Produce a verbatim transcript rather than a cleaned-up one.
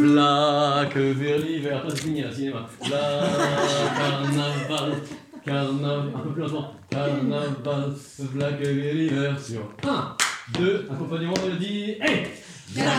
V'là que vers l'hiver, après c'est fini, là, cinéma. V'là carnaval, carnaval, un peu plus lentement. Carnaval, v'là que vers l'hiver sur un, deux, accompagnement de mélodie, et